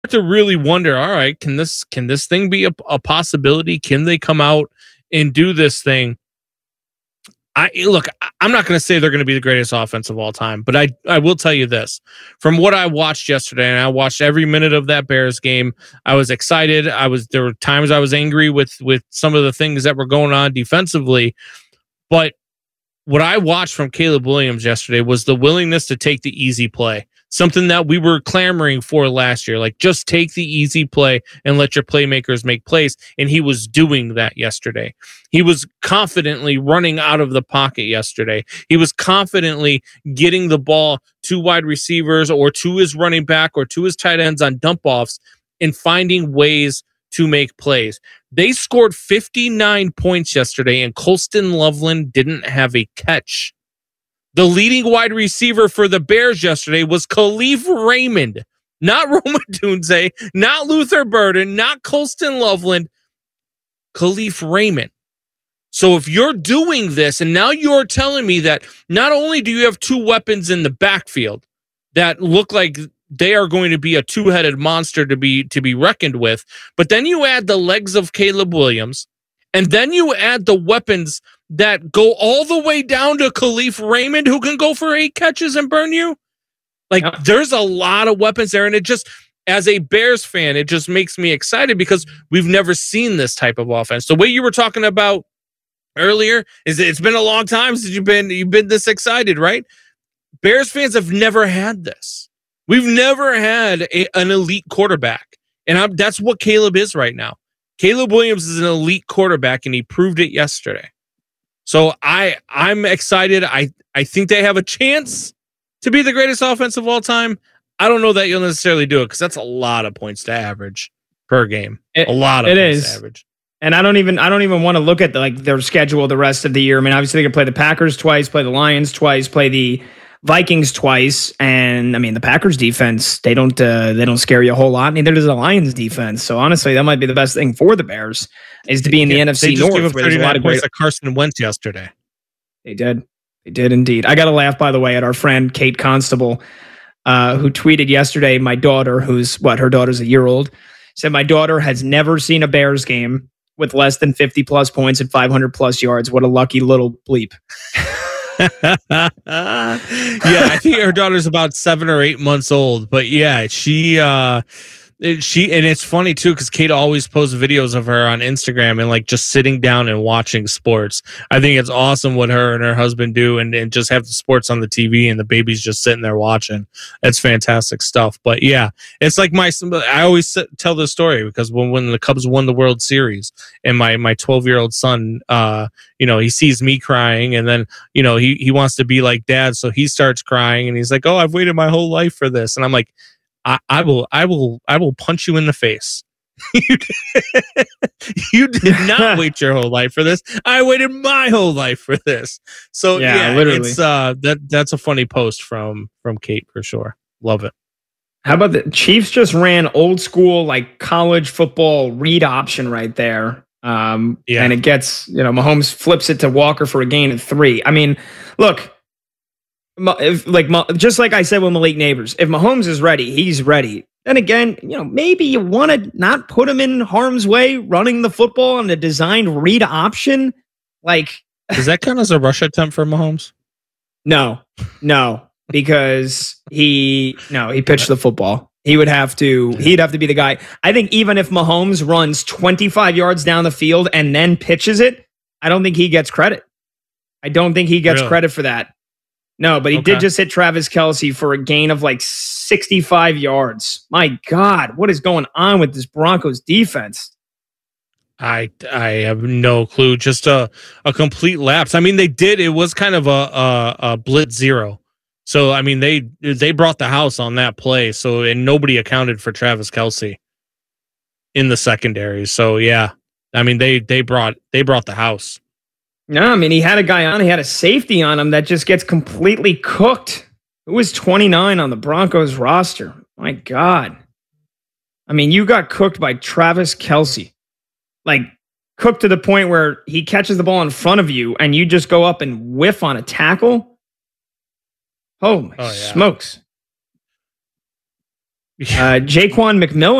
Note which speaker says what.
Speaker 1: to really wonder, all right, can this thing be a possibility? Can they come out and do this thing? I'm not going to say they're going to be the greatest offense of all time, but I will tell you this. From what I watched yesterday, and I watched every minute of that Bears game, I was excited. There were times I was angry with some of the things that were going on defensively, but what I watched from Caleb Williams yesterday was the willingness to take the easy play. Something that we were clamoring for last year, like just take the easy play and let your playmakers make plays. And he was doing that yesterday. He was confidently running out of the pocket yesterday. He was confidently getting the ball to wide receivers or to his running back or to his tight ends on dump offs and finding ways to make plays. They scored 59 points yesterday, and Colston Loveland didn't have a catch. The leading wide receiver for the Bears yesterday was Khalif Raymond, not Roma Dunze, not Luther Burden, not Colston Loveland, Khalif Raymond. So if you're doing this, and now you're telling me that not only do you have two weapons in the backfield that look like they are going to be a two-headed monster to be reckoned with, but then you add the legs of Caleb Williams, and then you add the weapons that go all the way down to Khalif Raymond, who can go for 8 catches and burn you. Like, there's a lot of weapons there, and it just, as a Bears fan, it just makes me excited because we've never seen this type of offense. The way you were talking about earlier is that it's been a long time since you've been this excited, right? Bears fans have never had this. We've never had an elite quarterback, and that's what Caleb is right now. Caleb Williams is an elite quarterback, and he proved it yesterday. So I'm excited. I think they have a chance to be the greatest offense of all time. I don't know that you'll necessarily do it because that's a lot of points to average per game. A lot of points to average.
Speaker 2: And I don't even want to look at their schedule the rest of the year. I mean, obviously they can play the Packers twice, play the Lions twice, play the Vikings twice, and I mean the Packers defense, they don't scare you a whole lot. Neither does the Lions defense. So honestly, that might be the best thing for the Bears is to be in the NFC North.
Speaker 1: Gave up 39 points at Carson Wentz yesterday.
Speaker 2: They did indeed. I got to laugh, by the way, at our friend Kate Constable, who tweeted yesterday. My daughter, her daughter's a year old, said my daughter has never seen a Bears game with less than 50 plus points and 500 plus yards. What a lucky little bleep.
Speaker 1: Yeah, I think her daughter's about 7 or 8 months old, but yeah, she and it's funny too because Kate always posts videos of her on Instagram and just sitting down and watching sports. I think it's awesome what her and her husband do and just have the sports on the TV and the baby's just sitting there watching. That's fantastic stuff. But yeah, it's like I always tell this story because when the Cubs won the World Series and my 12-year-old son, he sees me crying and then he wants to be like dad, so he starts crying and he's like, "Oh, I've waited my whole life for this," and I'm like, I will punch you in the face. You did not wait your whole life for this. I waited my whole life for this. So yeah, literally. It's that's a funny post from Kate for sure. Love it.
Speaker 2: How about the Chiefs just ran old school college football read option right there. And it gets, Mahomes flips it to Walker for a gain of 3. I mean, look, just like I said with Malik Neighbors, if Mahomes is ready, he's ready. Then again, maybe you want to not put him in harm's way running the football on a designed read option.
Speaker 1: Does that count as a rush attempt for Mahomes?
Speaker 2: No, because he pitched the football. He'd have to be the guy. I think even if Mahomes runs 25 yards down the field and then pitches it, I don't think he gets credit. I don't think he gets credit for that. No, but he did just hit Travis Kelce for a gain of 65 yards. My God, what is going on with this Broncos defense?
Speaker 1: I have no clue. Just a complete lapse. I mean, they did. It was kind of a blitz zero. So I mean, they brought the house on that play. So and nobody accounted for Travis Kelce in the secondary. So yeah, I mean they brought the house.
Speaker 2: No, I mean, he had a guy on. He had a safety on him that just gets completely cooked. It was 29 on the Broncos roster. My God. I mean, you got cooked by Travis Kelce. Cooked to the point where he catches the ball in front of you and you just go up and whiff on a tackle. Oh, my smokes. Jaquan McMillan